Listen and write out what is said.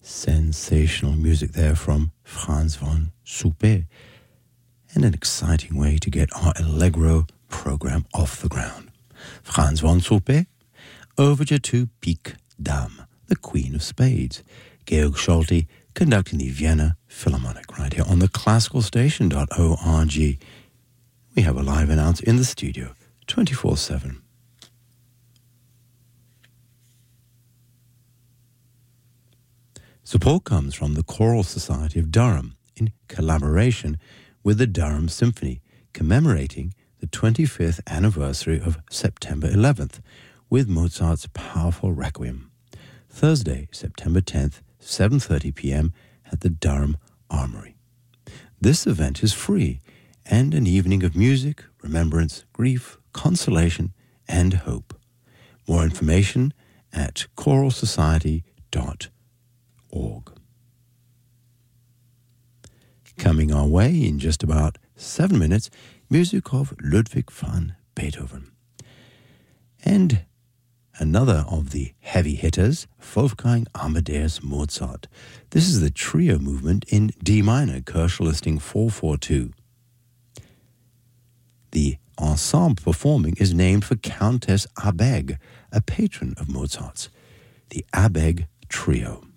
Sensational music there from Frans van Soupé, and an exciting way to get our Allegro program off the ground. Frans van Soupé, Overture to Pique Dame, the Queen of Spades. Georg Scholti conducting the Vienna Philharmonic right here on the classicalstation.org. We have a live announcer in the studio, 24/7. Support comes from the Choral Society of Durham in collaboration with the Durham Symphony, commemorating the 25th anniversary of September 11th with Mozart's powerful Requiem. Thursday, September 10th, 7:30 p.m. at the Durham Armory. This event is free and an evening of music, remembrance, grief, consolation, and hope. More information at choralsociety.org. Coming our way in just about 7 minutes, music of Ludwig van Beethoven. And another of the heavy hitters, Wolfgang Amadeus Mozart. This is the trio movement in D minor, Koelsch listing 442. The ensemble performing is named for Countess Abegg, a patron of Mozart's. The Abegg Trio.